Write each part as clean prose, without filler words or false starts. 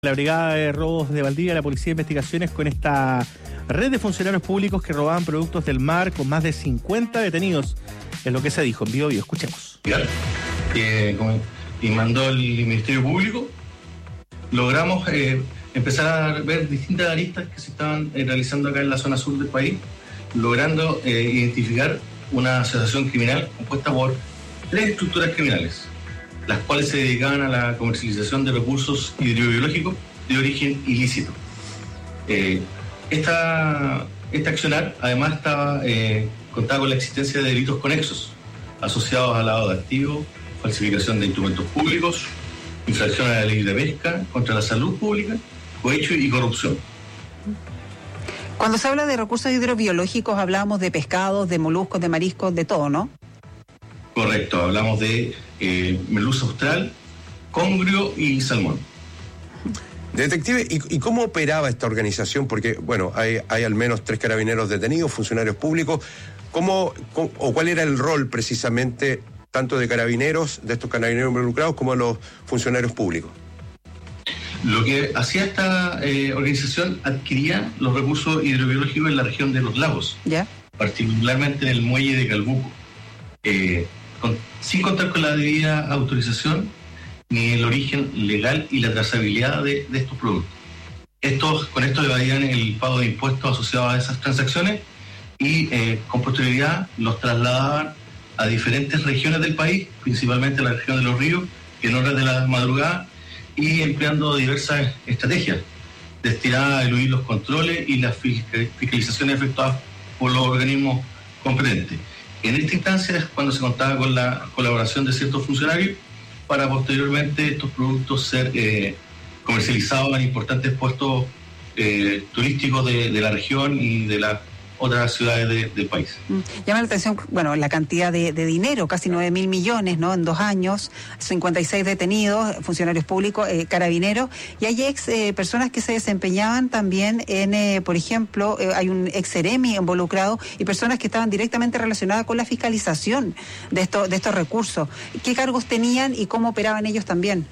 La Brigada de Robos de Valdivia, la Policía de Investigaciones, con esta red de funcionarios públicos que robaban productos del mar, con más de 50 detenidos, es lo que se dijo en Bio Bio. Escuchemos. Y mandó el Ministerio Público. Logramos empezar a ver distintas aristas que se estaban realizando acá en la zona sur del país, logrando identificar una asociación criminal compuesta por 3 estructuras criminales, las cuales se dedicaban a la comercialización de recursos hidrobiológicos de origen ilícito. Esta accionar además contaba con la existencia de delitos conexos asociados al lavado de activos, falsificación de instrumentos públicos, infracción a la ley de pesca, contra la salud pública, cohecho y corrupción. Cuando se habla de recursos hidrobiológicos hablamos de pescados, de moluscos, de mariscos, de todo, ¿no? Correcto, hablamos de merluza austral, congrio y salmón. Detective, ¿y cómo operaba esta organización? Porque, bueno, hay al menos 3 carabineros detenidos, funcionarios públicos. ¿Cuál era el rol precisamente tanto de carabineros, de estos carabineros involucrados, como de los funcionarios públicos? Lo que hacía esta organización, adquiría los recursos hidrobiológicos en la región de los lagos, particularmente en el muelle de Calbuco, sin contar con la debida autorización ni el origen legal y la trazabilidad de estos productos. Con esto evadían el pago de impuestos asociados a esas transacciones y con posterioridad los trasladaban a diferentes regiones del país, principalmente a la región de Los Ríos, en horas de la madrugada, y empleando diversas estrategias destinadas a eludir los controles y las fiscalizaciones efectuadas por los organismos competentes. En esta instancia es cuando se contaba con la colaboración de ciertos funcionarios para posteriormente estos productos ser comercializados en importantes puestos turísticos de la región y de las otras ciudades del país. Llama la atención, bueno, la cantidad de dinero, casi 9.000 millones, ¿no? En 2 años, 56 detenidos, funcionarios públicos, carabineros, y hay personas que se desempeñaban también en, por ejemplo, hay un ex-Ceremi involucrado y personas que estaban directamente relacionadas con la fiscalización de estos recursos. ¿Qué cargos tenían y cómo operaban ellos también?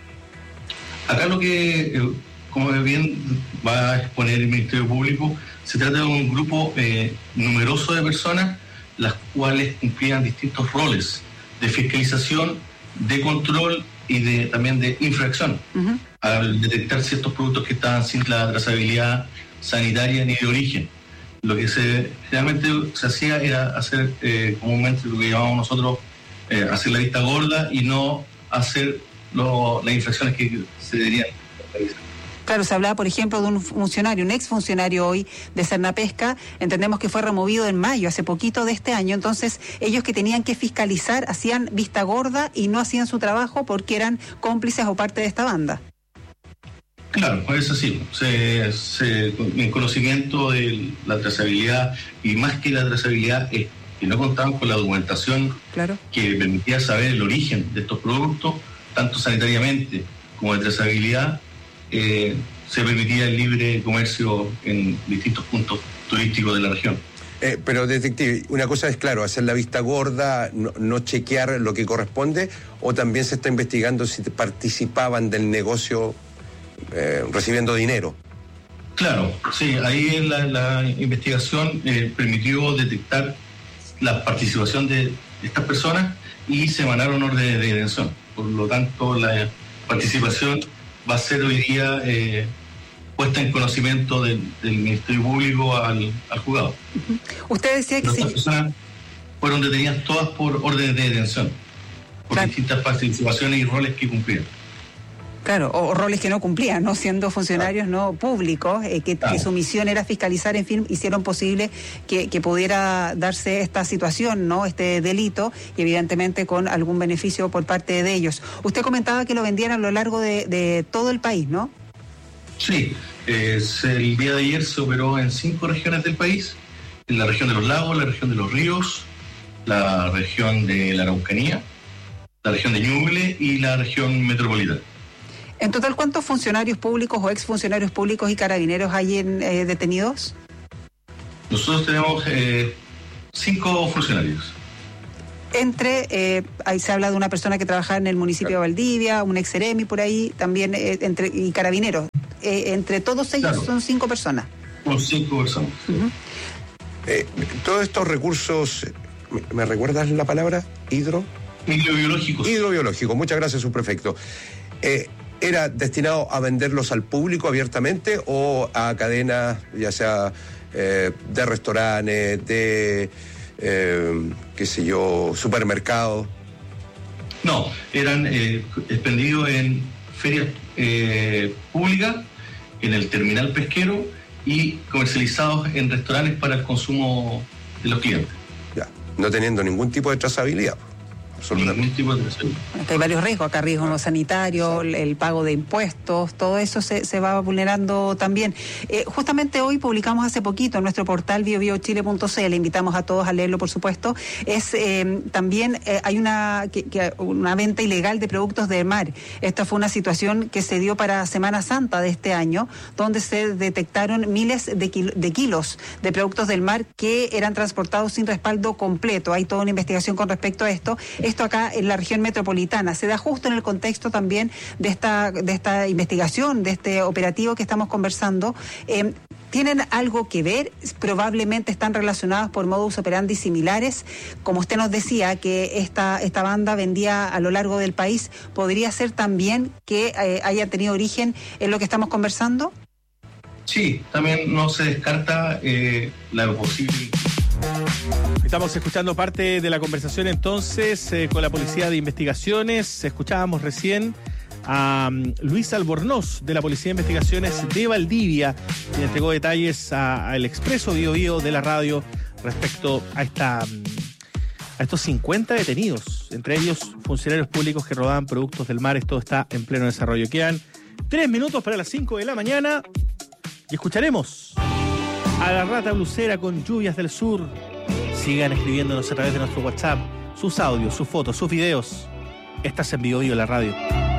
Acá lo que, como bien va a exponer el Ministerio Público, se trata de un grupo numeroso de personas, las cuales cumplían distintos roles de fiscalización, de control y también de infracción, al detectar ciertos productos que estaban sin la trazabilidad sanitaria ni de origen. Lo que generalmente se hacía era hacer comúnmente lo que llamamos nosotros hacer la vista gorda y no hacer las infracciones que se deberían realizar. Claro, se hablaba, por ejemplo, de un funcionario, un exfuncionario hoy de Cernapesca, entendemos que fue removido en mayo, hace poquito de este año, entonces ellos que tenían que fiscalizar hacían vista gorda y no hacían su trabajo porque eran cómplices o parte de esta banda. Claro, pues es así, en conocimiento de la trazabilidad, y más que la trazabilidad, que no contaban con la documentación que permitía saber el origen de estos productos, tanto sanitariamente como de trazabilidad, se permitía el libre comercio en distintos puntos turísticos de la región. Pero, detective, una cosa es, claro, hacer la vista gorda, no chequear lo que corresponde, o también se está investigando si participaban del negocio recibiendo dinero. Claro, sí, ahí la investigación permitió detectar la participación de estas personas y se emanaron órdenes de detención. Por lo tanto, la participación va a ser hoy día puesta en conocimiento del Ministerio Público al juzgado. Usted decía que estas personas fueron detenidas todas por órdenes de detención, por distintas participaciones y roles que cumplían. Claro, o roles que no cumplían, ¿no? Siendo funcionarios no públicos, que su misión era fiscalizar, en fin, hicieron posible que pudiera darse esta situación, ¿no? Este delito, y evidentemente con algún beneficio por parte de ellos. Usted comentaba que lo vendían a lo largo de todo el país, ¿no? Sí, el día de ayer se operó en 5 regiones del país, en la región de los lagos, la región de los ríos, la región de la Araucanía, la región de Ñuble y la región metropolitana. En total, ¿cuántos funcionarios públicos o exfuncionarios públicos y carabineros hay detenidos? Nosotros tenemos 5 funcionarios. Ahí se habla de una persona que trabaja en el municipio de Valdivia, un ex-seremi por ahí, también y carabineros. Entre todos ellos son 5 personas. Son 5 personas. Todos estos recursos, ¿me recuerdas la palabra? Hidrobiológicos. Hidrobiológico, muchas gracias, subprefecto. ¿Era destinado a venderlos al público abiertamente o a cadenas, ya sea de restaurantes, de, qué sé yo, supermercados? No, eran expendidos en ferias públicas, en el terminal pesquero y comercializados en restaurantes para el consumo de los clientes. Ya, no teniendo ningún tipo de trazabilidad. Ningún tipo de trazabilidad. Hay varios riesgos, acá riesgo sanitario, el pago de impuestos, todo eso se va vulnerando también. Justamente hoy publicamos hace poquito en nuestro portal biobiochile.cl, invitamos a todos a leerlo, por supuesto. También hay una venta ilegal de productos del mar. Esta fue una situación que se dio para Semana Santa de este año, donde se detectaron miles de kilos de productos del mar que eran transportados sin respaldo completo. Hay toda una investigación con respecto a esto. Esto acá en la región metropolitana se da justo en el contexto también de esta investigación, de este operativo que estamos conversando. ¿Tienen algo que ver? Probablemente están relacionados por modus operandi similares. Como usted nos decía, que esta banda vendía a lo largo del país, ¿podría ser también que haya tenido origen en lo que estamos conversando? Sí, también no se descarta la posible. Estamos escuchando parte de la conversación entonces con la Policía de Investigaciones. Escuchábamos recién a Luis Albornoz de la Policía de Investigaciones de Valdivia, quien entregó detalles al Expreso Bio Bio de la radio respecto a estos 50 detenidos, entre ellos funcionarios públicos que robaban productos del mar. Esto está en pleno desarrollo. Quedan 3 minutos para las 5 de la mañana y escucharemos a la Rata Blusera con Lluvias del Sur. Sigan escribiéndonos a través de nuestro WhatsApp sus audios, sus fotos, sus videos. Estás en Bio Bio, la radio.